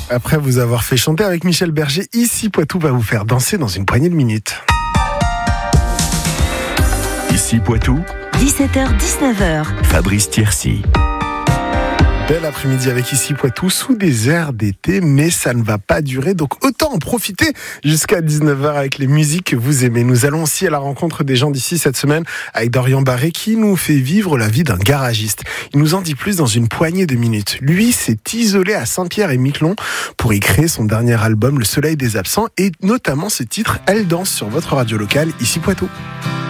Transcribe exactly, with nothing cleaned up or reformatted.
Après vous avoir fait chanter avec Michel Berger, Ici Poitou va vous faire danser dans une poignée de minutes. Ici Poitou, dix-sept heures dix-neuf heures. Fabrice Thiercy. Bel après-midi avec Ici Poitou sous des airs d'été, mais ça ne va pas durer, donc autant en profiter jusqu'à dix-neuf heures avec les musiques que vous aimez. Nous allons aussi à la rencontre des gens d'ici cette semaine avec Dorian Barré qui nous fait vivre la vie d'un garagiste. Il nous en dit plus dans une poignée de minutes. Lui s'est isolé à Saint-Pierre-et-Miquelon pour y créer son dernier album Le Soleil des Absents et notamment ce titre Elle danse sur votre radio locale Ici Poitou.